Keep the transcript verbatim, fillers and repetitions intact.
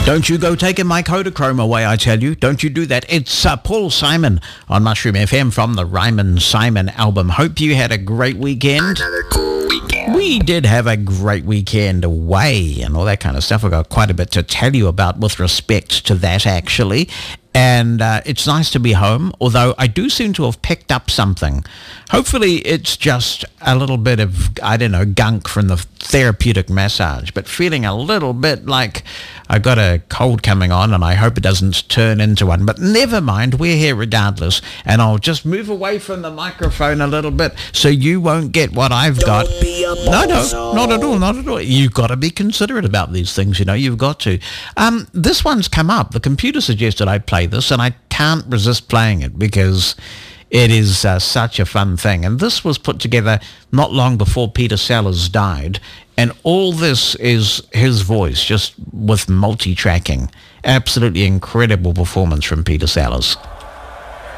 Don't you go taking my Kodachrome away, I tell you. Don't you do that. It's uh, Paul Simon on Mushroom F M from the Ryman Simon album. Hope you had a great weekend. Another cool weekend. We did have a great weekend away and all that kind of stuff. I've got quite a bit to tell you about with respect to that, actually. And uh, it's nice to be home, although I do seem to have picked up something. Hopefully it's just a little bit of, I don't know, gunk from the therapeutic massage, but feeling a little bit like I've got a cold coming on, and I hope it doesn't turn into one. But never mind, we're here regardless, and I'll just move away from the microphone a little bit so you won't get what I've got. No, no, not at all, not at all. You've got to be considerate about these things, you know, you've got to. Um, this one's come up. The computer suggested I play this, and I can't resist playing it because it is uh, such a fun thing. And this was put together not long before Peter Sellers died, and all this is his voice, just with multi-tracking. Absolutely incredible performance from Peter Sellers.